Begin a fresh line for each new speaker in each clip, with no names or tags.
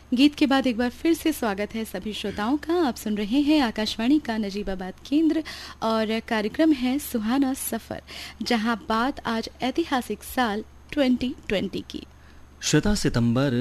गीत के बाद एक बार फिर से स्वागत है सभी श्रोताओं का। आप सुन रहे हैं आकाशवाणी का नजीबाबाद केंद्र और कार्यक्रम है सुहाना सफर, जहां बात आज ऐतिहासिक साल 2020 की।
श्वेता, सितंबर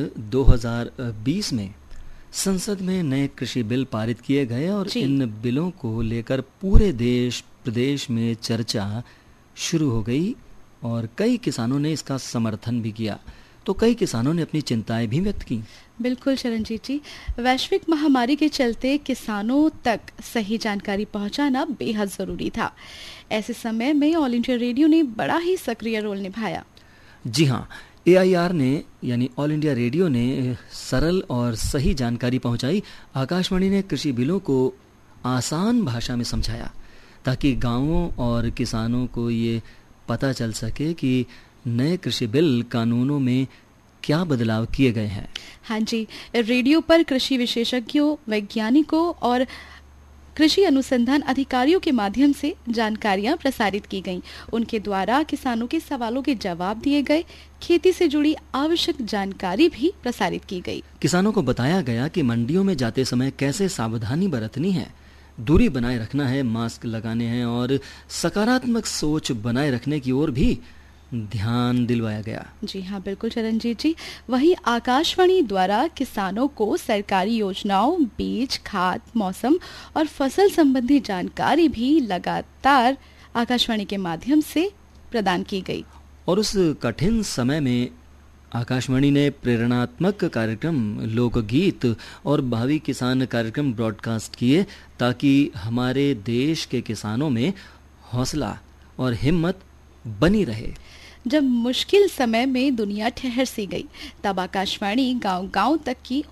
2020 में संसद में नए कृषि बिल पारित किए गए और इन बिलों को लेकर पूरे देश प्रदेश में चर्चा शुरू हो गई और कई किसानों ने इसका समर्थन भी किया, तो कई किसानों ने अपनी चिंताएं भी व्यक्त की।
बिल्कुल शरणजीत जी, वैश्विक महामारी के चलते किसानों तक सही जानकारी पहुंचाना बेहद जरूरी था। ऐसे समय में ऑल इंडिया रेडियो ने बड़ा ही सक्रिय रोल निभाया।
जी हाँ, AIR ने यानी ऑल इंडिया रेडियो ने सरल और सही जानकारी पहुंचाई। आकाशवाणी ने कृषि बिलों को आसान भाषा में समझाया ताकि गांवों और किसानों को ये पता चल सके कि नए कृषि बिल कानूनों में क्या बदलाव किए गए हैं।
हाँ जी, रेडियो पर कृषि विशेषज्ञों, वैज्ञानिकों और कृषि अनुसंधान अधिकारियों के माध्यम से जानकारियां प्रसारित की गईं। उनके द्वारा किसानों के सवालों के जवाब दिए गए, खेती से जुड़ी आवश्यक जानकारी भी प्रसारित की गई।
किसानों को बताया गया कि मंडियों में जाते समय कैसे सावधानी बरतनी है, दूरी बनाए रखना है, मास्क लगाने हैं और सकारात्मक सोच बनाए रखने की ओर भी ध्यान दिलवाया गया।
जी हाँ, बिल्कुल चरणजीत जी। वहीं आकाशवाणी द्वारा किसानों को सरकारी योजनाओं, बीज, खाद, मौसम और फसल संबंधी जानकारी भी लगातार आकाशवाणी के माध्यम से प्रदान की गई।
और उस कठिन समय में आकाशवाणी ने प्रेरणात्मक कार्यक्रम, लोकगीत और भावी किसान कार्यक्रम ब्रॉडकास्ट किए ताकि हमारे देश के किसानों में हौसला और हिम्मत बनी रहे।
जब मुश्किल समय में दुनिया ठहर सी गई, तब आकाशवाणी गांव-गांव तक की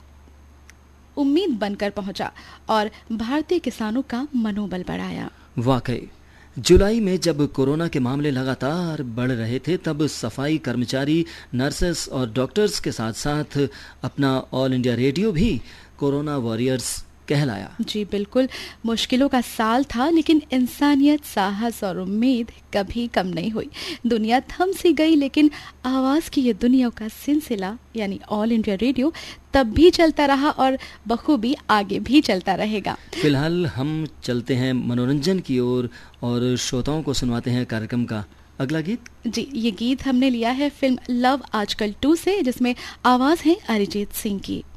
उम्मीद बनकर पहुंचा और भारतीय किसानों का मनोबल बढ़ाया।
वाकई, जुलाई में जब कोरोना के मामले लगातार बढ़ रहे थे, तब सफाई कर्मचारी, नर्सेस और डॉक्टर्स के साथ साथ अपना ऑल इंडिया रेडियो भी कोरोना वॉरियर्स कहलाया।
जी बिल्कुल, मुश्किलों का साल था, लेकिन इंसानियत, साहस और उम्मीद कभी कम नहीं हुई। दुनिया थम सी गई, लेकिन आवाज की ये दुनिया का सिलसिला यानी ऑल इंडिया रेडियो तब भी चलता रहा और बखूबी आगे भी चलता रहेगा।
फिलहाल हम चलते हैं मनोरंजन की ओर और श्रोताओं को सुनवाते हैं कार्यक्रम का अगला गीत।
जी, ये गीत हमने लिया है फिल्म लव आजकल 2 से, जिसमें आवाज है अरिजीत सिंह की।